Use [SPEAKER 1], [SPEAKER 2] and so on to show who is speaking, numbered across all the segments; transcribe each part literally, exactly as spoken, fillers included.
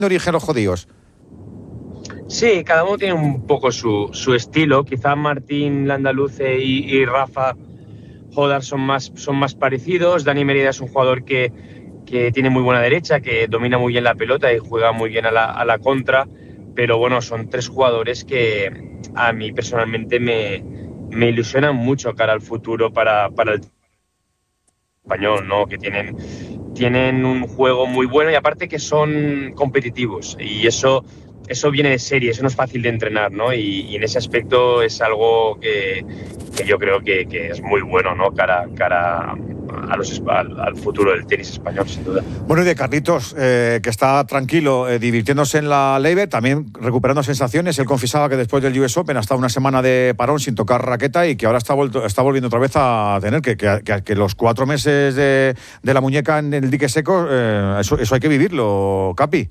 [SPEAKER 1] de origen los judíos?
[SPEAKER 2] Sí, cada uno tiene un poco su, su estilo. Quizá Martín Landaluce y, y Rafa Jodar son más, son más parecidos. Dani Merida es un jugador que, que tiene muy buena derecha, que domina muy bien la pelota y juega muy bien a la, a la contra. Pero bueno, son tres jugadores que a mí personalmente me, me ilusionan mucho cara al futuro para, para el español, ¿no? Que tienen, tienen un juego muy bueno y aparte que son competitivos. Y eso... Eso viene de serie, eso no es fácil de entrenar, ¿no? Y, y en ese aspecto es algo que, que yo creo que, que es muy bueno, ¿no? Cara, cara a los, al, al futuro del tenis español, sin duda.
[SPEAKER 1] Bueno, y de Carlitos, eh, que está tranquilo, eh, divirtiéndose en la Laver, también recuperando sensaciones. Él confesaba que después del U S Open ha estado una semana de parón sin tocar raqueta y que ahora está, vuelto, está volviendo otra vez a tener que, que, que, que los cuatro meses de, de la muñeca en el dique seco, eh, eso, eso hay que vivirlo, Capi.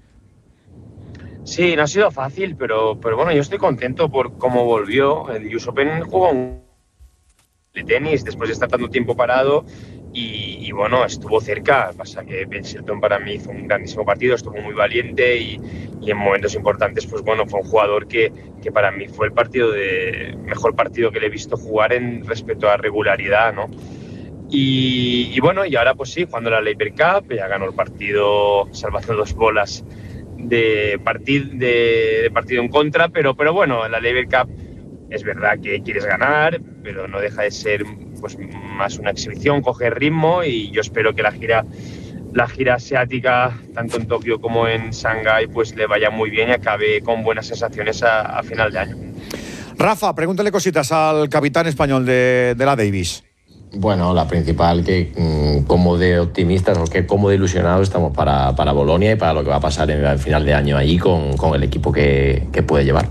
[SPEAKER 2] Sí, no ha sido fácil, pero, pero bueno, yo estoy contento por cómo volvió. El U S Open jugó un de tenis después de estar tanto tiempo parado y, y bueno, estuvo cerca. Pasa que Ben Shelton para mí hizo un grandísimo partido, estuvo muy valiente y, y en momentos importantes, pues bueno, fue un jugador que, que para mí fue el partido de mejor partido que le he visto jugar en respecto a regularidad, ¿no? Y, y bueno, y ahora pues sí, jugando la Laver Cup, ya ganó el partido salvando dos bolas de, partir, de, de partido en contra, pero, pero bueno, en la Laver Cup es verdad que quieres ganar, pero no deja de ser pues más una exhibición, coger ritmo y yo espero que la gira, la gira asiática, tanto en Tokio como en Shanghái, pues le vaya muy bien y acabe con buenas sensaciones a, a final de año.
[SPEAKER 1] Rafa, pregúntale cositas al capitán español de, de la Davis.
[SPEAKER 3] Bueno, la principal, que mmm, como de optimistas o que como de ilusionados estamos para, para Bolonia y para lo que va a pasar en el final de año allí con, con el equipo que, que puede llevar.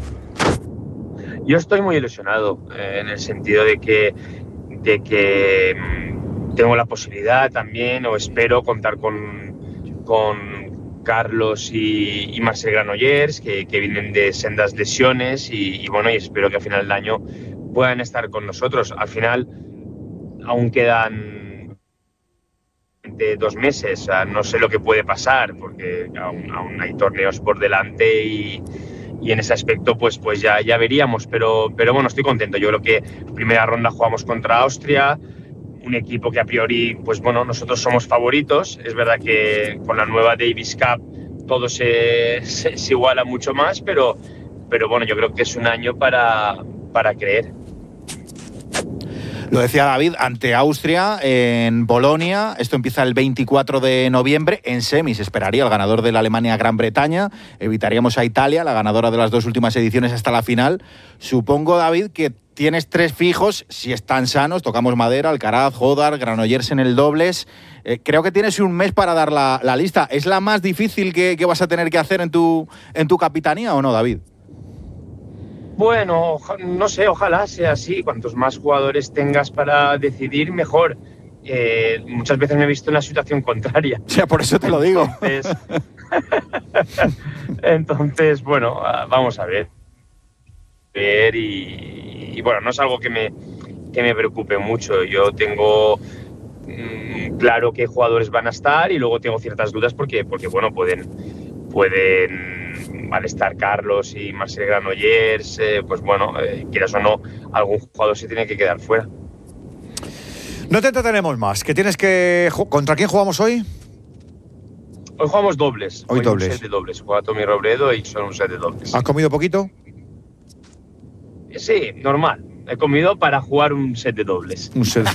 [SPEAKER 2] Yo estoy muy ilusionado eh, en el sentido de que, de que mmm, tengo la posibilidad también, o espero, contar con, con Carlos y, y Marcel Granollers, que, que vienen de sendas lesiones y, y bueno, y espero que a final del año puedan estar con nosotros. Al final aún quedan de dos meses, o sea, no sé lo que puede pasar porque aún, aún hay torneos por delante y, y en ese aspecto pues, pues ya, ya veríamos, pero, pero bueno, estoy contento. Yo creo que primera ronda jugamos contra Austria, un equipo que a priori, pues bueno, nosotros somos favoritos. Es verdad que con la nueva Davis Cup todo se, se, se iguala mucho más, pero, pero bueno, yo creo que es un año para, para creer.
[SPEAKER 4] Lo decía David, ante Austria, en Bolonia. Esto empieza el veinticuatro de noviembre. En semis esperaría el ganador de la Alemania-Gran Bretaña. Evitaríamos a Italia, la ganadora de las dos últimas ediciones, hasta la final. Supongo, David, que tienes tres fijos, si están sanos. Tocamos madera, Alcaraz, Jodar, Granollers en el dobles. Eh, creo que tienes un mes para dar la, la lista. ¿Es la más difícil que, que vas a tener que hacer en tu, en tu capitanía o no, David?
[SPEAKER 2] Bueno, no sé, ojalá sea así. Cuantos más jugadores tengas para decidir, mejor. Eh, muchas veces me he visto en la situación contraria.
[SPEAKER 4] O sea, por eso te lo digo.
[SPEAKER 2] Entonces, entonces bueno, vamos a ver. ver y, y bueno, no es algo que me, que me preocupe mucho. Yo tengo mmm, claro qué jugadores van a estar y luego tengo ciertas dudas porque, porque bueno, pueden... pueden al estar Carlos y Marcel Granollers, eh, pues bueno, eh, quieras o no, algún jugador se tiene que quedar fuera.
[SPEAKER 1] No te entretenemos más, que tienes que... ¿Contra quién jugamos hoy?
[SPEAKER 2] Hoy jugamos dobles.
[SPEAKER 1] Hoy, hoy dobles.
[SPEAKER 2] Un set de dobles. Juega Tommy Robredo y son un set de dobles.
[SPEAKER 1] ¿Has comido poquito?
[SPEAKER 2] Sí, normal. He comido para jugar un set de dobles.
[SPEAKER 1] Un set.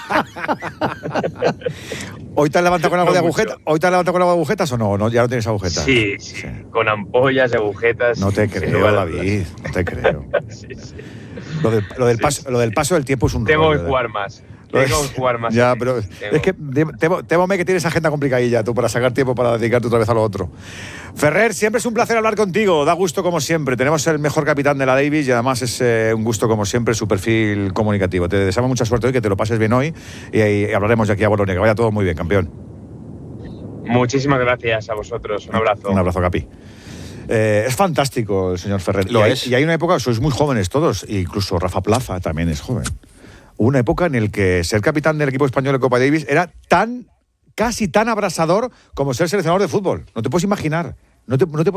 [SPEAKER 1] ¿Hoy te has levantado con algo no de agujetas? ¿Hoy te has levantado con algo de agujetas o no? ¿No? ¿Ya no tienes agujetas?
[SPEAKER 2] Sí, sí, sí. Con ampollas, agujetas.
[SPEAKER 1] No te creo, David. No te creo.
[SPEAKER 2] sí, sí.
[SPEAKER 1] Lo del, lo, del
[SPEAKER 2] sí,
[SPEAKER 1] paso,
[SPEAKER 2] sí.
[SPEAKER 1] lo del paso del tiempo es un
[SPEAKER 2] Tengo
[SPEAKER 1] rollo,
[SPEAKER 2] que jugar más.
[SPEAKER 1] Lo
[SPEAKER 2] Tengo
[SPEAKER 1] es,
[SPEAKER 2] que jugar más.
[SPEAKER 1] Ya, pero
[SPEAKER 2] Tengo.
[SPEAKER 1] es que témome que tienes agenda complicadilla tú para sacar tiempo para dedicarte otra vez a lo otro. Ferrer, siempre es un placer hablar contigo. Da gusto como siempre. Tenemos el mejor capitán de la Davis y además es eh, un gusto como siempre su perfil comunicativo. Te deseamos mucha suerte hoy, que te lo pases bien hoy y, y hablaremos de aquí a Bolonia. Que vaya todo muy bien, campeón.
[SPEAKER 2] Muchísimas gracias a vosotros. Un abrazo.
[SPEAKER 1] Un abrazo, Capi. Eh, es fantástico el señor Ferrer.
[SPEAKER 4] Lo
[SPEAKER 1] y,
[SPEAKER 4] es.
[SPEAKER 1] Hay, y hay una época, sois muy jóvenes todos, e incluso Rafa Plaza también es joven. Una época en la que ser capitán del equipo español de Copa Davis era tan, casi tan abrasador como ser seleccionador de fútbol. No te puedes imaginar. ¿No te, no te